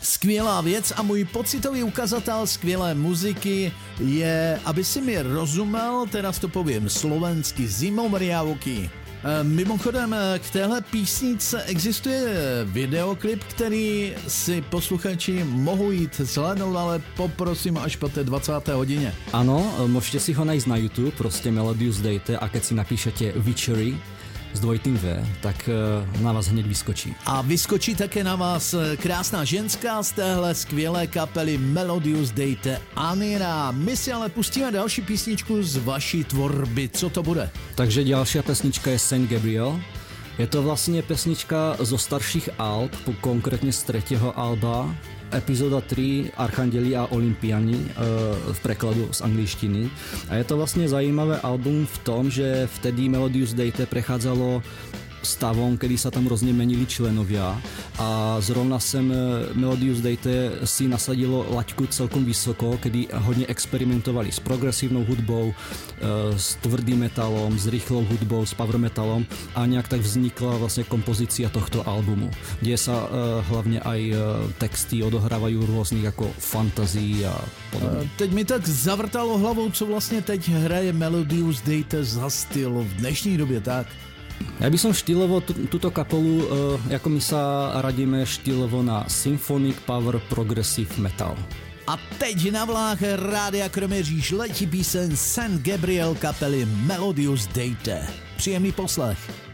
Skvělá věc a můj pocitový ukazatel skvělé muziky je, aby si mi rozumel, teraz to povím slovensky, Zimomriavky. Mimochodem, k téhle písničce existuje videoklip, který si posluchači mohou jít zhlédnout, ale poprosím až po té 20. hodině. Ano, můžete si ho najít na YouTube, prostě Melodius Dejte, a keď si napíšete Witchery s dvojitým V, tak na vás hned vyskočí. A vyskočí také na vás krásná ženská z téhle skvělé kapely Melodius Dejte, Anira. My si ale pustíme další písničku z vaší tvorby. Co to bude? Takže další pesnička je Saint Gabriel. Je to vlastně pesnička zo starších alb, konkrétně z 3. alba, epizoda 3 Archanděli a Olympiani v prekladu z angličtiny. A je to vlastně zajímavé album v tom, že vtedy Melodius Dejte prechádzalo stavom, kedy sa tam rôzne menili členovia a zrovna sem Melodius Dejte si nasadilo laťku celkom vysoko, kedy hodne experimentovali s progresívnou hudbou, s tvrdým metalom, s rýchlou hudbou, s power metalom a nejak tak vznikla vlastne kompozícia tohto albumu, kde sa hlavne aj texty odohrávajú rôznych ako fantazií a podobne. Teď mi tak zavrtalo hlavou, co vlastně teď hraje Melodius Dejte za styl v dnešní době, tak? Ja by som štýlovo túto kapelu, ako my sa radíme štýlovo na Symphonic Power Progressive Metal. A teď na vlách Rádia Kroměříž letí píseň Saint Gabriel kapely Melodius Dejte. Příjemný poslech.